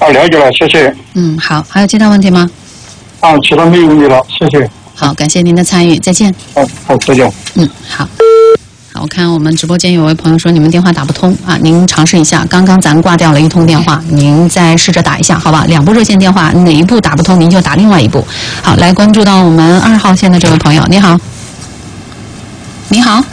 了解了，谢谢。 好，还有其他问题吗？ 其他没有问题了，谢谢。 好，感谢您的参与，再见。 好，再见。 好。好，我看我们直播间有位朋友说你们电话打不通啊，您尝试一下，刚刚咱挂掉了一通电话，您再试着打一下，好吧？2部热线电话哪一部打不通，您就打另外一部。好，来关注到我们2号线的这位朋友，你好，你好，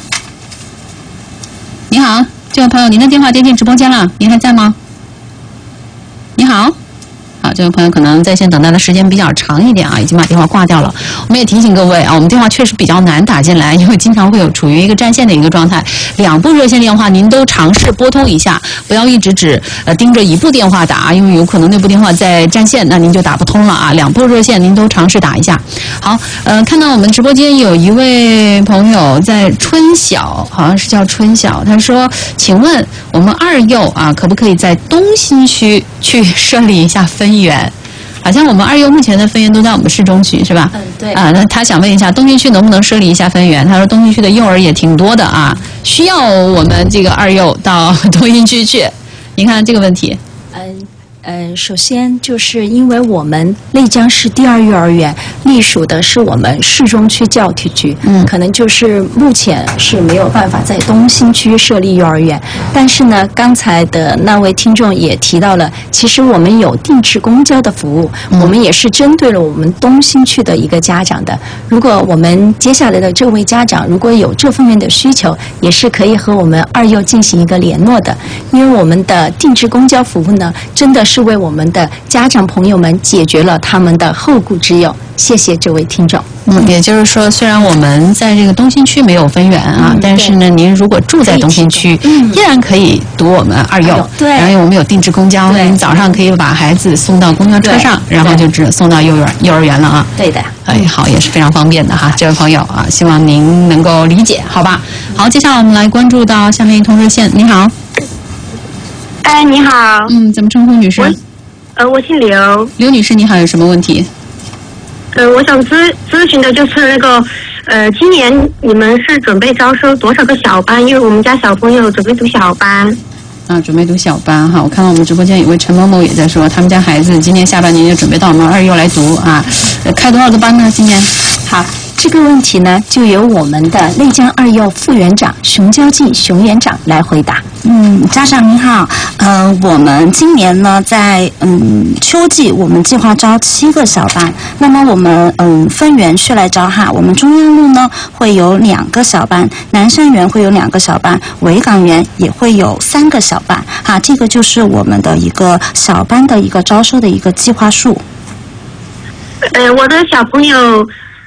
你好，这位朋友，您的电话接进直播间了，您还在吗？你好。好，这位朋友可能在线等待的时间比较长一点啊，已经把电话挂掉了。我们也提醒各位啊，我们电话确实比较难打进来，因为经常会有处于一个占线的一个状态。2部热线电话您都尝试拨通一下，不要一直只盯着1部电话打，因为有可能那部电话在占线，那您就打不通了啊。2部热线您都尝试打一下。好，看到我们直播间有一位朋友在春晓，好像是叫春晓，他说：“请问我们2幼啊，可不可以在东新区去设立一下分园？”好像我们2幼目前的分园都在我们市中区，是吧？ 对。 那他想问一下，东新区能不能设立一下分园？他说东新区的幼儿也挺多的啊，需要我们这个2幼到东新区去。您看这个问题。 首先就是因为我们内江市第2幼儿园隶属的是我们市中区教体局，可能就是目前是没有办法在东新区设立幼儿园。但是呢，刚才的那位听众也提到了，其实我们有定制公交的服务，我们也是针对了我们东新区的一个家长的。如果我们接下来的这位家长如果有这方面的需求，也是可以和我们2幼进行一个联络的，因为我们的定制公交服务呢，真的是为我们的家长朋友们解决了他们的后顾之忧。谢谢这位听众。 也就是说，虽然我们在这个东新区没有分园啊，但是呢，您如果住在东新区，依然可以读我们2幼。 对。 然后我们有定制公交，您早上可以把孩子送到公交车上，然后就只送到幼儿园了啊。 对的。 好，也是非常方便的哈，这位朋友啊，希望您能够理解，好吧？好，接下来我们来关注到下面一通热线。你好。 你好。 怎么称呼女士？ 我姓刘。 刘女士，你好，有什么问题？ 我想咨询的就是那个，今年你们是准备招收多少个小班？因为我们家小朋友准备读小班。 准备读小班哈。我看到我们直播间有位陈某某也在说，他们家孩子今年下半年就准备到我们2幼来读啊。开多少个班呢？今年？ 好。这个问题呢，就由我们的内江2幼副园长熊娇静熊园长来回答。 家长您好，我们今年呢，在秋季我们计划招7个小班，那么我们分园区来招哈，我们中央路呢会有2个小班，南山园会有2个小班，维港园也会有3个小班哈，这个就是我们的一个小班的一个招收的一个计划数。 我的小朋友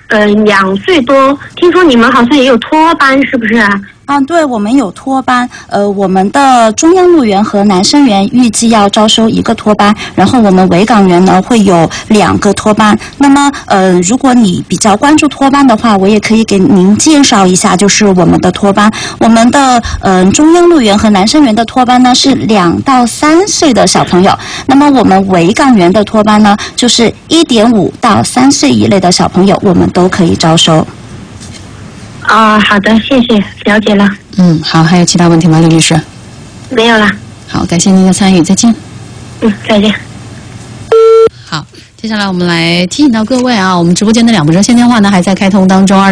2岁多，听说你们好像也有托班，是不是啊？ 对，我们有托班，我们的中央路园和南生园预计要招收1个托班，然后我们维港园呢会有2个托班。那么，如果你比较关注托班的话，我也可以给您介绍一下，就是我们的托班。我们的中央路园和南生园的托班呢是2到3岁的小朋友，那么我们维港园的托班呢就是1.5到3岁一类的小朋友，我们都可以招收。 好的，谢谢，了解了。 好，还有其他问题吗，刘律师？ 没有了。 好，感谢您的参与，再见。 再见。 好。接下来我们来提醒到各位啊，我们直播间的2部热线电话呢还在开通当中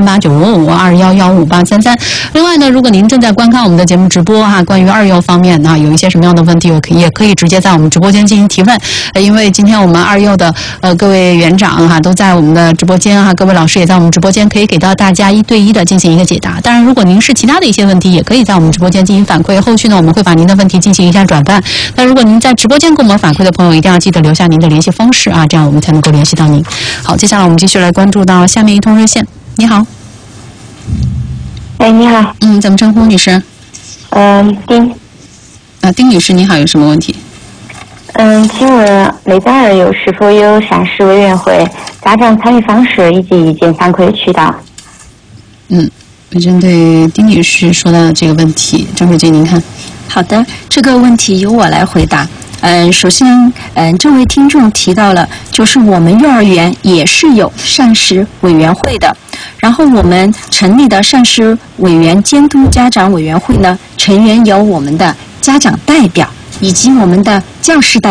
，20389552115833。另外呢，如果您正在观看我们的节目直播哈，关于2幼方面呢有一些什么样的问题，也可以直接在我们直播间进行提问。因为今天我们2幼的各位园长哈都在我们的直播间哈，各位老师也在我们直播间，可以给到大家1对1的进行一个解答。当然，如果您是其他的一些问题，也可以在我们直播间进行反馈。后续呢，我们会把您的问题进行一下转办。那如果您在直播间给我们反馈的朋友，一定要记得留下您的联系方式啊。这样我们才能够联系到您。好，接下来我们继续来关注到下面一通热线。你好。 你好。 怎么称呼女士？ 丁。 丁女士，你好，有什么问题？ 请问内江2幼是否有膳食委员会、家长参与方式以及意见反馈渠道？ 针对丁女士说到的这个问题，张慧君您看。 好的，这个问题由我来回答。首先，这位听众提到了，就是我们幼儿园也是有膳食委员会的，然后我们成立的膳食委员监督家长委员会呢，成员有我们的家长代表以及我们的教师代表。